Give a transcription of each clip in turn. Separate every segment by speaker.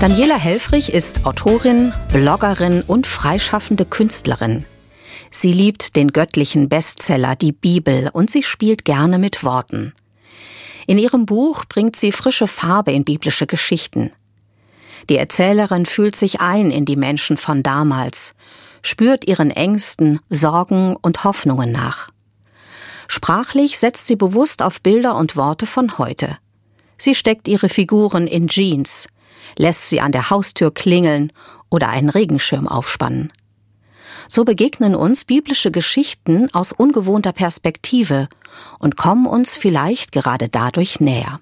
Speaker 1: Daniela Helfrich ist Autorin, Bloggerin und freischaffende Künstlerin. Sie liebt den göttlichen Bestseller, die Bibel, und sie spielt gerne mit Worten. In ihrem Buch bringt sie frische Farbe in biblische Geschichten. Die Erzählerin fühlt sich ein in die Menschen von damals, spürt ihren Ängsten, Sorgen und Hoffnungen nach. Sprachlich setzt sie bewusst auf Bilder und Worte von heute. Sie steckt ihre Figuren in Jeans, lässt sie an der Haustür klingeln oder einen Regenschirm aufspannen. So begegnen uns biblische Geschichten aus ungewohnter Perspektive und kommen uns vielleicht gerade dadurch näher.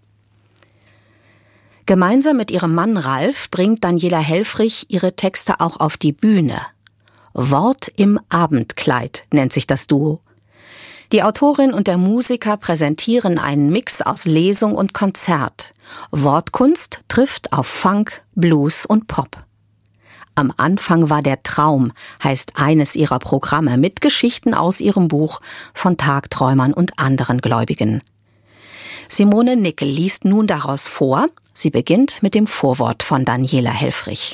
Speaker 1: Gemeinsam mit ihrem Mann Ralf bringt Daniela Helfrich ihre Texte auch auf die Bühne. Wort im Abendkleid nennt sich das Duo. Die Autorin und der Musiker präsentieren einen Mix aus Lesung und Konzert. Wortkunst trifft auf Funk, Blues und Pop. Am Anfang war der Traum, heißt eines ihrer Programme mit Geschichten aus ihrem Buch von Tagträumern und anderen Gläubigen. Simone Nickel liest nun daraus vor. Sie beginnt mit dem Vorwort von Daniela Helfrich.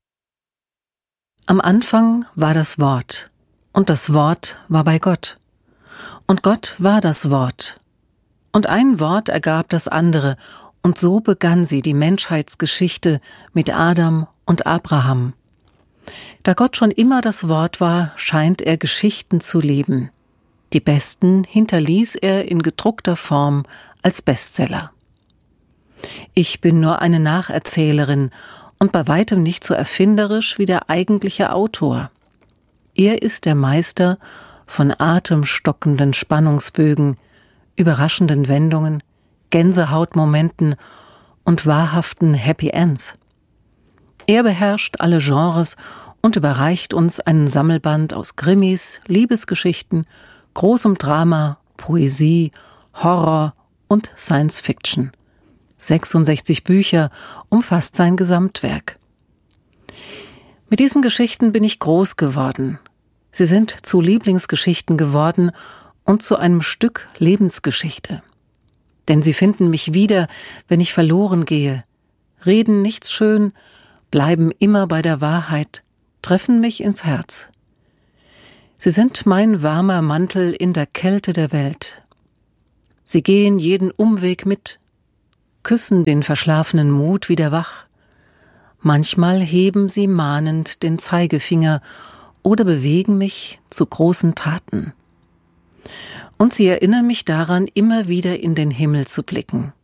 Speaker 2: Am Anfang war das Wort, und das Wort war bei Gott. Und Gott war das Wort. Und ein Wort ergab das andere, und so begann sie die Menschheitsgeschichte mit Adam und Abraham. Da Gott schon immer das Wort war, scheint er Geschichten zu lieben. Die besten hinterließ er in gedruckter Form als Bestseller. Ich bin nur eine Nacherzählerin und bei weitem nicht so erfinderisch wie der eigentliche Autor. Er ist der Meister von atemstockenden Spannungsbögen, überraschenden Wendungen, Gänsehautmomenten und wahrhaften Happy Ends. Er beherrscht alle Genres und überreicht uns einen Sammelband aus Krimis, Liebesgeschichten, großem Drama, Poesie, Horror und Science Fiction. 66 Bücher umfasst sein Gesamtwerk. Mit diesen Geschichten bin ich groß geworden. Sie sind zu Lieblingsgeschichten geworden und zu einem Stück Lebensgeschichte. Denn sie finden mich wieder, wenn ich verloren gehe, reden nichts schön, bleiben immer bei der Wahrheit, treffen mich ins Herz. Sie sind mein warmer Mantel in der Kälte der Welt. Sie gehen jeden Umweg mit, küssen den verschlafenen Mut wieder wach. Manchmal heben sie mahnend den Zeigefinger oder bewegen mich zu großen Taten. Und sie erinnern mich daran, immer wieder in den Himmel zu blicken.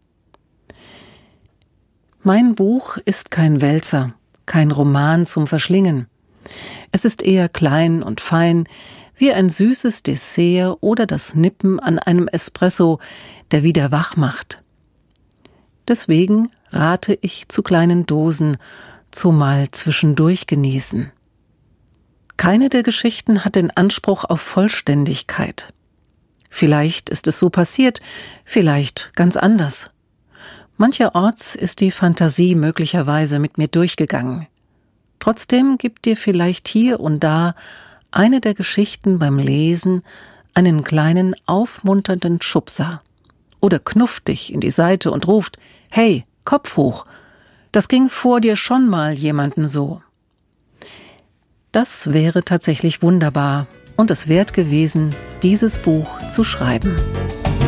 Speaker 2: Mein Buch ist kein Wälzer, kein Roman zum Verschlingen. Es ist eher klein und fein, wie ein süßes Dessert oder das Nippen an einem Espresso, der wieder wach macht. Deswegen rate ich zu kleinen Dosen, zumal zwischendurch genießen. Keine der Geschichten hat den Anspruch auf Vollständigkeit. Vielleicht ist es so passiert, vielleicht ganz anders. Mancherorts ist die Fantasie möglicherweise mit mir durchgegangen. Trotzdem gibt dir vielleicht hier und da eine der Geschichten beim Lesen einen kleinen aufmunternden Schubser oder knufft dich in die Seite und ruft: »Hey, Kopf hoch, das ging vor dir schon mal jemanden so.« Das wäre tatsächlich wunderbar und es wert gewesen, dieses Buch zu schreiben.